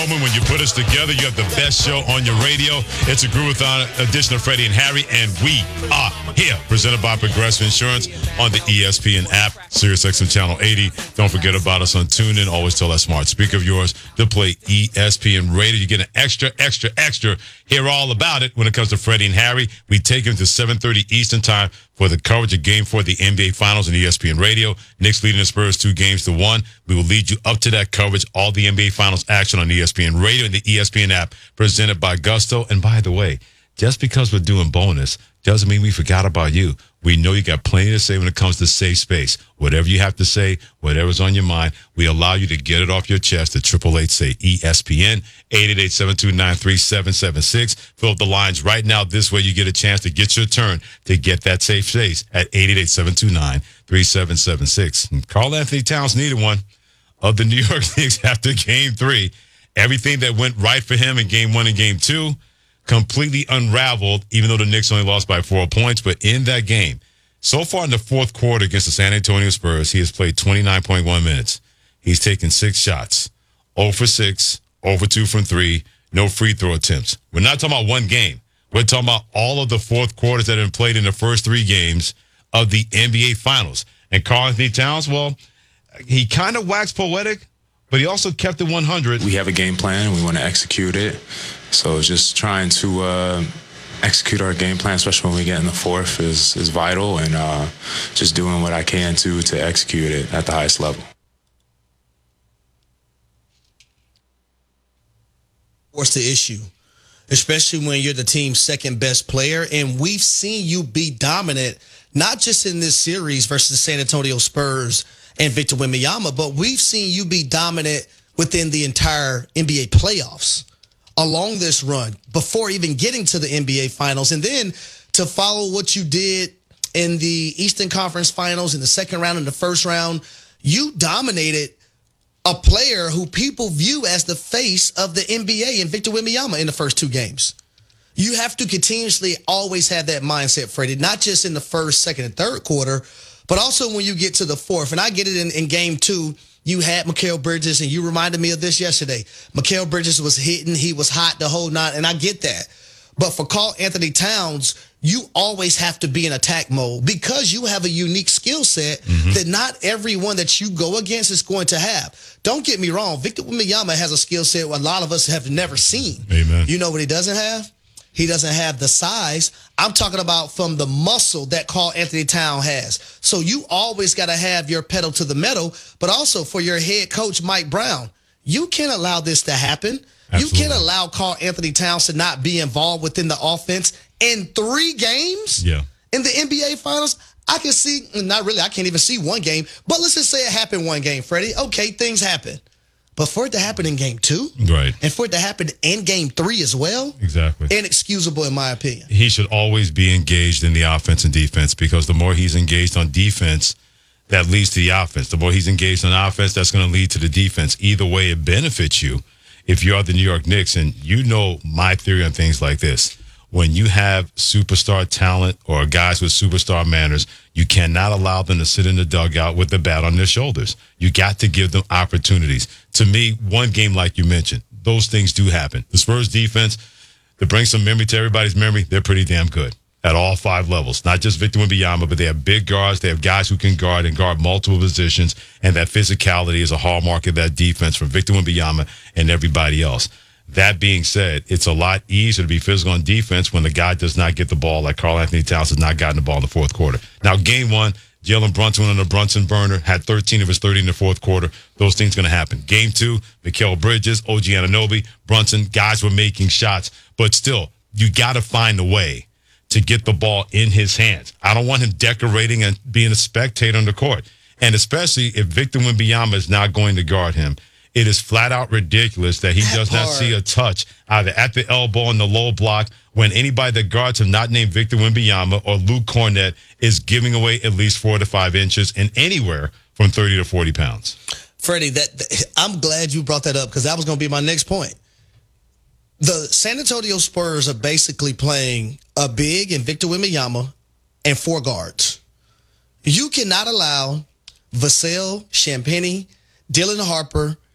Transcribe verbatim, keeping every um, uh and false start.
When you put us together, you have the best show on your radio. It's a Groovathon edition of Freddie and Harry, and we are here. Presented by Progressive Insurance on the E S P N app, SiriusXM Channel eighty. Don't forget about us on TuneIn. Always tell that smart speaker of yours to play E S P N Radio. You get an extra, extra, extra. Hear all about it when it comes to Freddie and Harry. We take them to seven thirty Eastern Time for the coverage of Game four of the N B A Finals on E S P N Radio. Knicks leading the Spurs two games to one. We will lead you up to that coverage, all the N B A Finals action on E S P N Radio and the E S P N app, presented by Gusto. And by the way, just because we're doing bonus doesn't mean we forgot about you. We know you got plenty to say when it comes to safe space. Whatever you have to say, whatever's on your mind, we allow you to get it off your chest at eight eight eight, say, E S P N, eight eight eight, seven two nine, three seven seven six. Fill up the lines right now. This way you get a chance to get your turn to get that safe space at eight eight eight, seven two nine, three seven seven six. And Karl Anthony Towns needed one of the New York Knicks after game three. Everything that went right for him in game one and game two completely unraveled, even though the Knicks only lost by four points. But in that game, so far in the fourth quarter against the San Antonio Spurs, he has played twenty-nine point one minutes. He's taken six shots, zero for six, zero for two from three, no free throw attempts. We're not talking about one game. We're talking about all of the fourth quarters that have been played in the first three games of the N B A Finals. And Karl Anthony Towns, well, he kind of waxed poetic, but he also kept it one hundred. We have a game plan, and we want to execute it. So just trying to uh, execute our game plan, especially when we get in the fourth, is is vital, and uh, just doing what I can to to execute it at the highest level. What's the issue? Especially when you're the team's second best player, and we've seen you be dominant, not just in this series versus the San Antonio Spurs and Victor Wembanyama, but we've seen you be dominant within the entire N B A playoffs along this run before even getting to the N B A Finals. And then to follow what you did in the Eastern Conference Finals in the second round and the first round, you dominated a player who people view as the face of the N B A in Victor Wembanyama in the first two games. You have to continuously always have that mindset, Freddie, not just in the first, second, and third quarter, but also when you get to the fourth. And I get it in, in game two. You had Mikal Bridges, and you reminded me of this yesterday. Mikal Bridges was hitting. He was hot the whole night, and I get that. But for Karl Anthony Towns, you always have to be in attack mode because you have a unique skill set mm-hmm. that not everyone that you go against is going to have. Don't get me wrong. Victor Wembanyama has a skill set a lot of us have never seen. Amen. You know what he doesn't have? He doesn't have the size. I'm talking about from the muscle that Karl Anthony Towns has. So you always got to have your pedal to the metal, but also for your head coach, Mike Brown, you can't allow this to happen. Absolutely. You can't allow Karl Anthony Towns to not be involved within the offense in three games yeah. in the N B A Finals. I can see, not really, I can't even see one game, but let's just say it happened one game, Freddie. Okay, things happen. But for it to happen in game two, right, and for it to happen in game three as well, exactly, inexcusable in my opinion. He should always be engaged in the offense and defense because the more he's engaged on defense, that leads to the offense. The more he's engaged on offense, that's going to lead to the defense. Either way, it benefits you if you are the New York Knicks. And you know my theory on things like this. When you have superstar talent or guys with superstar manners, you cannot allow them to sit in the dugout with the bat on their shoulders. You got to give them opportunities. To me, one game like you mentioned, those things do happen. The Spurs defense, to bring some memory to everybody's memory, they're pretty damn good at all five levels. Not just Victor Wembanyama, but they have big guards. They have guys who can guard and guard multiple positions, and that physicality is a hallmark of that defense from Victor Wembanyama and everybody else. That being said, it's a lot easier to be physical on defense when the guy does not get the ball like Karl Anthony Towns has not gotten the ball in the fourth quarter. Now, game one, Jalen Brunson on the Brunson burner, had thirteen of his thirty in the fourth quarter. Those things going to happen. Game two, Mikal Bridges, O G Anunoby, Brunson, guys were making shots. But still, you got to find a way to get the ball in his hands. I don't want him decorating and being a spectator on the court. And especially if Victor Wembanyama is not going to guard him, it is flat out ridiculous that he that does part. not see a touch either at the elbow in the low block when anybody that guards him not named Victor Wembanyama or Luke Cornett is giving away at least four to five inches and anywhere from thirty to forty pounds. Freddie, that, that I'm glad you brought that up because that was going to be my next point. The San Antonio Spurs are basically playing a big and Victor Wembanyama and four guards. You cannot allow Vassell, Champagnie, Dylan Harper,